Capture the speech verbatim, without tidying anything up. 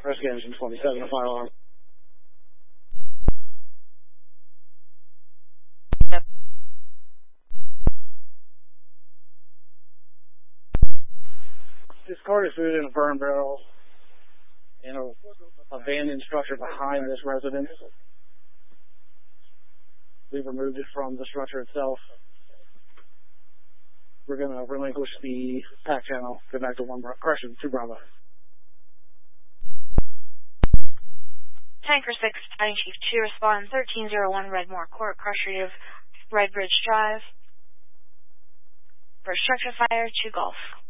Rescue Engine twenty-seven, a fire alarm. Yep. Discarded food in a burn barrel in an abandoned structure behind this residence. We've removed it from the structure itself. We're going to relinquish the pack channel, go back to one, correction, two Bravo. Tanker six, Battalion Chief two, respond thirteen oh one Redmore Court, cross street of Redbridge Drive. For structure fire, two Golf.